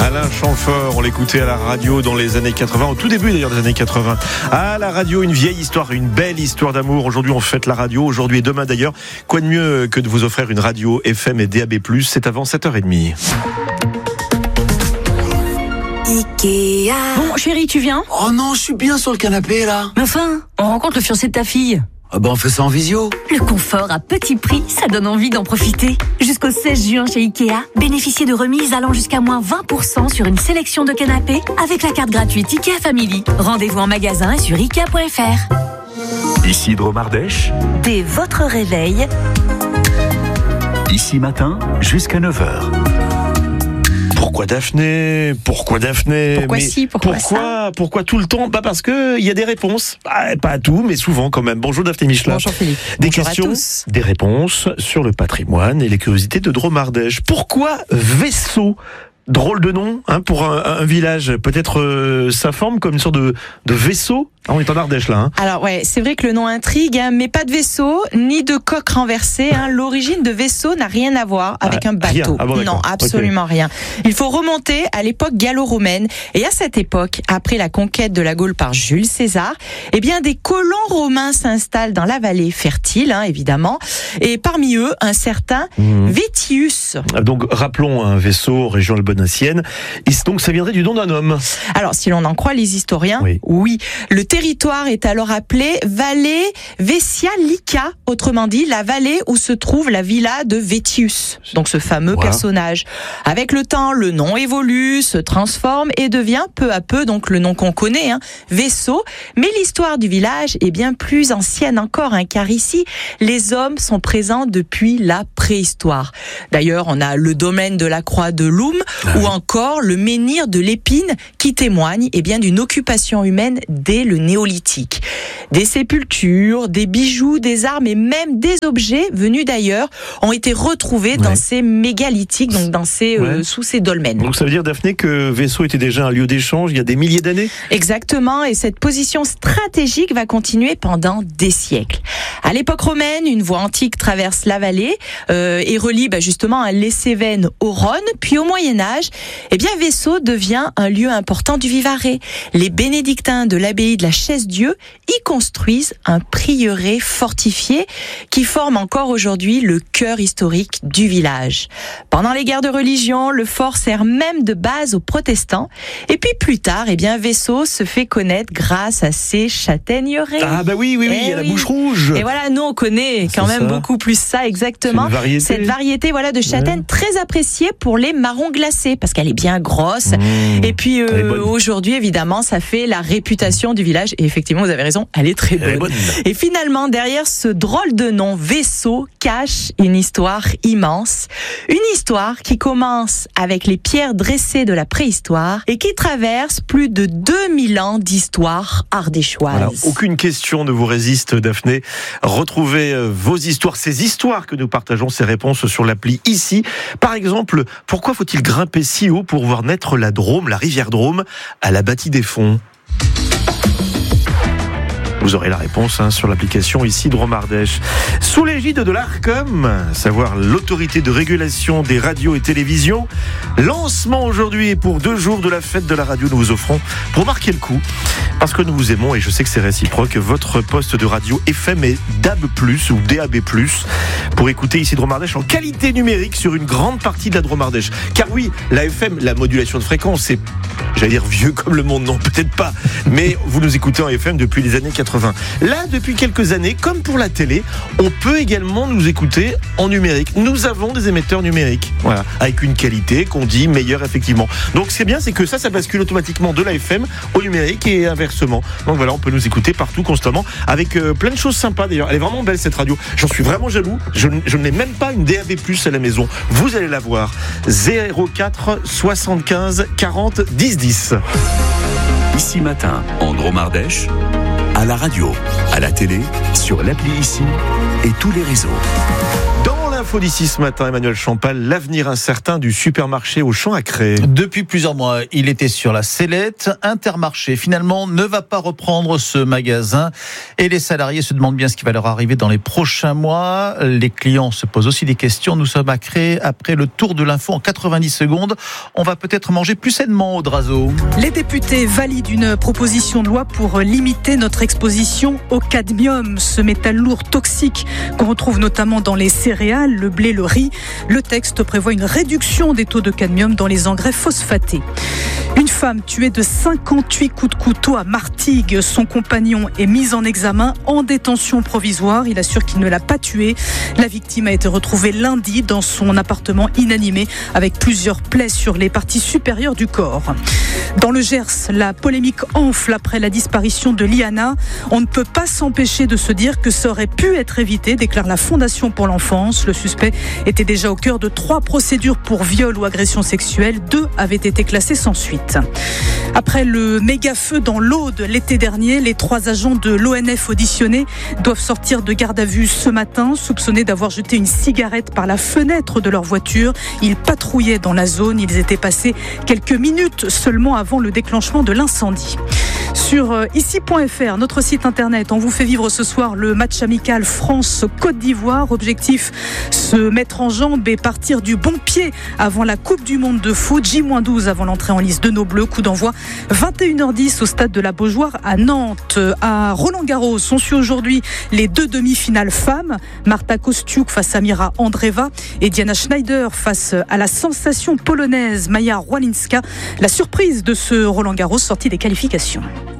Alain Chamfort, on l'écoutait à la radio dans les années 80, au tout début d'ailleurs des années 80. À la radio, une vieille histoire, une belle histoire d'amour. Aujourd'hui, on fête la radio. Aujourd'hui et demain d'ailleurs. Quoi de mieux que de vous offrir une radio FM et DAB+. C'est avant 7h30. Ikea. Bon, chérie, tu viens ? Oh non, je suis bien sur le canapé là. Mais enfin, on rencontre le fiancé de ta fille. Ah bah on fait ça en visio. Le confort à petit prix, ça donne envie d'en profiter. Jusqu'au 16 juin chez Ikea, bénéficiez de remises allant jusqu'à moins 20% sur une sélection de canapés avec la carte gratuite Ikea Family. Rendez-vous en magasin et sur Ikea.fr. Ici Dromardèche. Dès votre réveil, Ici matin jusqu'à 9h. Pourquoi Daphné ? Pourquoi tout le temps ? Parce que il y a des réponses. Pas à tout, mais souvent quand même. Bonjour Daphné Michelin. Bonjour Philippe. Des Bonjour questions, à tous. des réponses sur le patrimoine et les curiosités de Dromardèche. Pourquoi Vaisseau ? Drôle de nom pour un village. Peut-être sa forme comme une sorte de vaisseau. On est en Ardèche là. Alors ouais, c'est vrai que le nom intrigue, mais pas de vaisseau, ni de coque renversée. L'origine de vaisseau n'a rien à voir avec un bateau. Rien. Non, absolument rien. Il faut remonter à l'époque gallo-romaine. Et à cette époque, après la conquête de la Gaule par Jules César, des colons romains s'installent dans la vallée fertile, évidemment. Et parmi eux, un certain Vétius. Donc rappelons un vaisseau, région albonacienne. Donc ça viendrait du nom d'un homme. Alors si l'on en croit les historiens, oui. Le territoire est alors appelé Vallée Vesialica, autrement dit la vallée où se trouve la villa de Vétius, donc ce fameux personnage. Avec le temps, le nom évolue, se transforme et devient peu à peu donc le nom qu'on connaît, Vaisseau. Mais l'histoire du village est bien plus ancienne encore, car ici, les hommes sont présents depuis la préhistoire. D'ailleurs, on a le domaine de la Croix de Loum ou encore le menhir de l'Épine qui témoigne d'une occupation humaine dès le néolithique. Des sépultures, des bijoux, des armes et même des objets venus d'ailleurs ont été retrouvés dans ces mégalithiques, donc dans ces sous ces dolmens. Donc ça veut dire, Daphné, que Vaisseau était déjà un lieu d'échange il y a des milliers d'années ? Exactement, et cette position stratégique va continuer pendant des siècles. À l'époque romaine, une voie antique traverse la vallée et relie justement les Cévennes au Rhône. Puis au Moyen-Âge, Vaisseau devient un lieu important du Vivarais. Les bénédictins de l'abbaye de la Chaise-Dieu y construisent un prieuré fortifié qui forme encore aujourd'hui le cœur historique du village. Pendant les guerres de religion, le fort sert même de base aux protestants. Et puis plus tard, Vaisseau se fait connaître grâce à ses châtaigneraies. Ah bah oui, il y a la bouche rouge. Et voilà, nous on connaît quand même beaucoup plus ça, exactement. Cette variété de châtaigne très appréciée pour les marrons glacés parce qu'elle est bien grosse. Et puis aujourd'hui, évidemment, ça fait la réputation du village. Et effectivement, vous avez raison, elle est très bonne. Et finalement, derrière ce drôle de nom, Vaisseau, cache une histoire immense. Une histoire qui commence avec les pierres dressées de la préhistoire et qui traverse plus de 2000 ans d'histoire ardéchoise. Voilà, aucune question ne vous résiste, Daphné. Retrouvez vos histoires, ces histoires que nous partageons, ces réponses sur l'appli ici. Par exemple, pourquoi faut-il grimper si haut pour voir naître la Drôme, la rivière Drôme, à la Bâtie des Fonds ? Vous aurez la réponse sur l'application ici Dromardèche. Sous l'égide de l'Arcom, savoir l'autorité de régulation des radios et télévisions, lancement aujourd'hui et pour 2 jours de la fête de la radio, nous vous offrons, pour marquer le coup, parce que nous vous aimons et je sais que c'est réciproque, votre poste de radio FM et DAB+, ou DAB+, pour écouter ici Dromardèche en qualité numérique sur une grande partie de la Dromardèche. Car oui, la FM, la modulation de fréquence, c'est, j'allais dire vieux comme le monde, non, peut-être pas, mais vous nous écoutez en FM depuis les années 80. Là, depuis quelques années, comme pour la télé, on peut également nous écouter en numérique. Nous avons des émetteurs numériques, avec une qualité qu'on dit meilleure effectivement. Donc ce qui est bien, c'est que ça bascule automatiquement de la FM au numérique et inversement. Donc voilà, on peut nous écouter partout, constamment, avec plein de choses sympas d'ailleurs. Elle est vraiment belle cette radio. J'en suis vraiment jaloux. Je n'ai même pas une DAB+ à la maison. Vous allez la voir. 04 75 40 10 10. Ici matin, en Dromardèche, à la radio, à la télé, sur l'appli ici et tous les réseaux. Dans L'info d'ici ce matin, Emmanuel Champal, l'avenir incertain du supermarché Auchan à Cré. Depuis plusieurs mois, il était sur la sellette. Intermarché, finalement, ne va pas reprendre ce magasin. Et les salariés se demandent bien ce qui va leur arriver dans les prochains mois. Les clients se posent aussi des questions. Nous sommes à Cré. Après le tour de l'info en 90 secondes, on va peut-être manger plus sainement au Drazo. Les députés valident une proposition de loi pour limiter notre exposition au cadmium, ce métal lourd toxique qu'on retrouve notamment dans les céréales, le blé, le riz. Le texte prévoit une réduction des taux de cadmium dans les engrais phosphatés. Une femme tuée de 58 coups de couteau à Martigues. Son compagnon est mis en examen en détention provisoire. Il assure qu'il ne l'a pas tuée. La victime a été retrouvée lundi dans son appartement inanimé avec plusieurs plaies sur les parties supérieures du corps. Dans le Gers, la polémique enfle après la disparition de Liana. On ne peut pas s'empêcher de se dire que ça aurait pu être évité, déclare la Fondation pour l'enfance. Le suspect était déjà au cœur de 3 procédures pour viol ou agression sexuelle. 2 avaient été classées sans suite. Après le méga-feu dans l'Aude l'été dernier, les 3 agents de l'ONF auditionnés doivent sortir de garde à vue ce matin, soupçonnés d'avoir jeté une cigarette par la fenêtre de leur voiture. Ils patrouillaient dans la zone. Ils étaient passés quelques minutes seulement avant le déclenchement de l'incendie. Sur ici.fr, notre site internet, on vous fait vivre ce soir le match amical France-Côte d'Ivoire. Objectif, se mettre en jambes et partir du bon pied avant la Coupe du Monde de foot. J-12 avant l'entrée en lice de nos Bleus. Coup d'envoi 21h10 au stade de la Beaujoire à Nantes. À Roland-Garros, on suit aujourd'hui les 2 demi-finales femmes. Marta Kostiuk face à Mira Andreeva et Diana Schneider face à la sensation polonaise Maja Rwalinska. La surprise de ce Roland-Garros sorti des qualifications.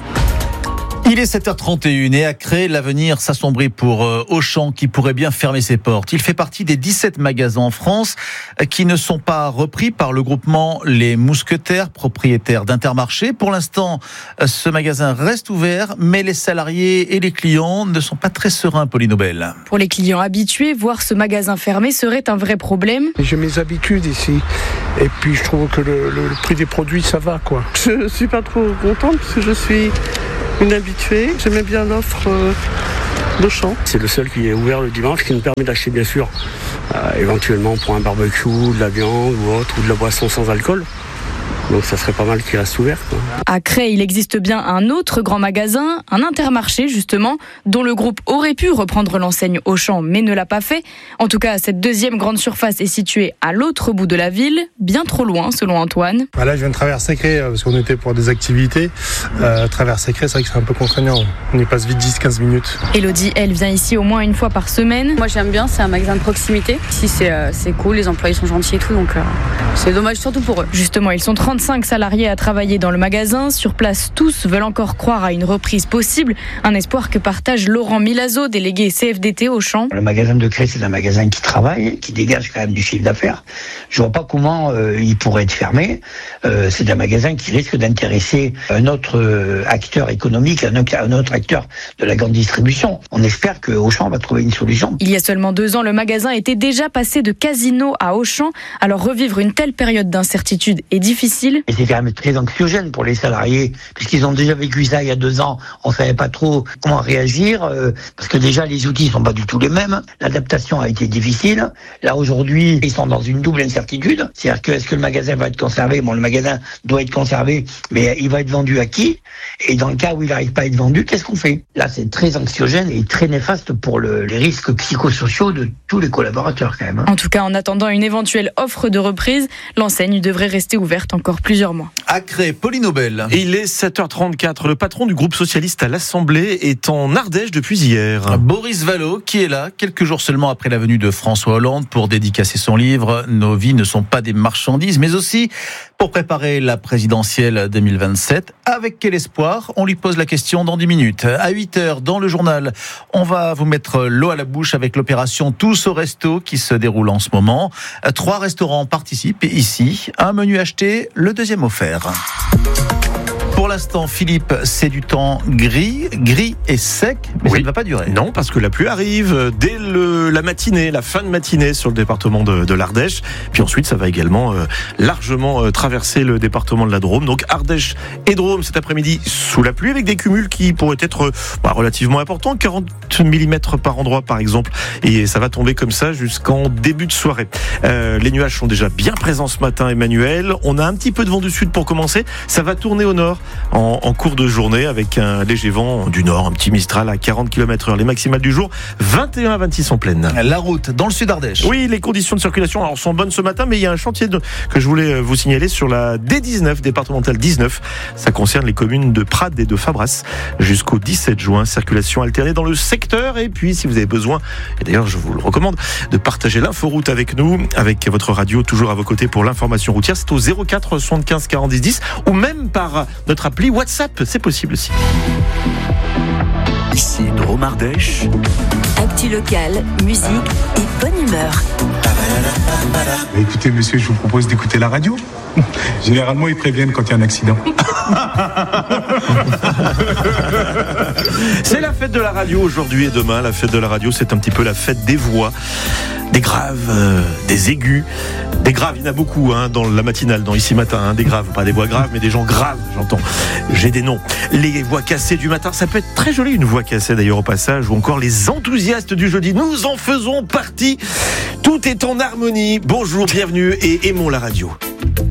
Il est 7h31 et à Cré, l'avenir s'assombrit pour Auchan qui pourrait bien fermer ses portes. Il fait partie des 17 magasins en France qui ne sont pas repris par le groupement Les Mousquetaires, propriétaires d'Intermarché. Pour l'instant, ce magasin reste ouvert, mais les salariés et les clients ne sont pas très sereins, Pauline Aubel. Pour les clients habitués, voir ce magasin fermé serait un vrai problème. J'ai mes habitudes ici et puis je trouve que le prix des produits, ça va quoi. Je suis pas trop contente parce que je suis une habituée. J'aimais bien l'offre d'Auchan. C'est le seul qui est ouvert le dimanche, qui nous permet d'acheter bien sûr éventuellement pour un barbecue, de la viande ou autre, ou de la boisson sans alcool. Donc ça serait pas mal qu'il reste ouvert, quoi. À Cré, il existe bien un autre grand magasin, un Intermarché justement, dont le groupe aurait pu reprendre l'enseigne Auchan, mais ne l'a pas fait. En tout cas, cette deuxième grande surface est située à l'autre bout de la ville, bien trop loin selon Antoine. Là, je viens de traverser Cré parce qu'on était pour des activités. Traverser Cré, c'est vrai que c'est un peu contraignant. On y passe vite 10-15 minutes. Elodie, elle vient ici au moins une fois par semaine. Moi j'aime bien, c'est un magasin de proximité. Ici c'est cool, les employés sont gentils et tout, donc c'est dommage surtout pour eux. Justement, ils sont 35 salariés à travailler dans le magasin. Sur place, tous veulent encore croire à une reprise possible. Un espoir que partage Laurent Milazzo, délégué CFDT Auchan. Le magasin de Cré, c'est un magasin qui travaille, qui dégage quand même du chiffre d'affaires. Je vois pas comment il pourrait être fermé. C'est un magasin qui risque d'intéresser un autre acteur économique, un autre acteur de la grande distribution. On espère que Auchan va trouver une solution. Il y a seulement 2 ans, le magasin était déjà passé de casino à Auchan. Alors revivre une telle période d'incertitude est difficile. Et c'est quand même très anxiogène pour les salariés, puisqu'ils ont déjà vécu ça il y a 2 ans. On savait pas trop comment réagir, parce que déjà les outils sont pas du tout les mêmes. L'adaptation a été difficile. Là aujourd'hui, ils sont dans une double incertitude. C'est-à-dire que est-ce que le magasin va être conservé? Bon, le magasin doit être conservé, mais il va être vendu à qui? Et dans le cas où il n'arrive pas à être vendu, qu'est-ce qu'on fait? Là, c'est très anxiogène et très néfaste pour les risques psychosociaux de tous les collaborateurs quand même. En tout cas, en attendant une éventuelle offre de reprise, l'enseigne devrait rester ouverte encore plusieurs mois. À Cré, Pauline Aubel. Il est 7h34. Le patron du groupe socialiste à l'Assemblée est en Ardèche depuis hier. Boris Vallaud, qui est là quelques jours seulement après la venue de François Hollande pour dédicacer son livre « Nos vies ne sont pas des marchandises », mais aussi pour préparer la présidentielle 2027. Avec quel espoir? On lui pose la question dans 10 minutes. À 8h, dans le journal, on va vous mettre l'eau à la bouche avec l'opération Tous au Resto qui se déroule en ce moment. 3 restaurants participent ici. Un menu acheté, le deuxième offert. Pour l'instant, Philippe, c'est du temps gris et sec, mais ça ne va pas durer. Non, parce que la pluie arrive dès la matinée, la fin de matinée sur le département de l'Ardèche. Puis ensuite, ça va également largement traverser le département de la Drôme. Donc Ardèche et Drôme cet après-midi sous la pluie avec des cumuls qui pourraient être relativement importants, 40 mm par endroit par exemple. Et ça va tomber comme ça jusqu'en début de soirée. Les nuages sont déjà bien présents ce matin, Emmanuel. On a un petit peu de vent du sud pour commencer. Ça va tourner au nord en cours de journée avec un léger vent du nord, un petit Mistral à 40 km/h. Les maximales du jour, 21 à 26 en pleine. La route dans le sud Ardèche. Oui, les conditions de circulation sont bonnes ce matin, mais il y a un chantier que je voulais vous signaler sur la D19, départementale 19. Ça concerne les communes de Prades et de Fabras jusqu'au 17 juin. Circulation alternée dans le secteur. Et puis, si vous avez besoin, et d'ailleurs je vous le recommande, de partager l'inforoute avec nous, avec votre radio toujours à vos côtés pour l'information routière, c'est au 04 75 40 10 ou même par notre appli WhatsApp, c'est possible aussi. Ici Drôme Ardèche. Actu locale, musique et bonne humeur. Écoutez, monsieur, je vous propose d'écouter la radio. Généralement, ils préviennent quand il y a un accident. C'est la fête de la radio aujourd'hui et demain. La fête de la radio, c'est un petit peu la fête des voix, des graves, des aigus. Des graves, il y en a beaucoup dans la matinale, dans Ici Matin. Des graves, pas des voix graves, mais des gens graves, j'entends. J'ai des noms. Les voix cassées du matin, ça peut être très joli, une voix cassée d'ailleurs au passage, ou encore les enthousiastes du jeudi. Nous en faisons partie. Tout est en harmonie. Bonjour, bienvenue et aimons la radio.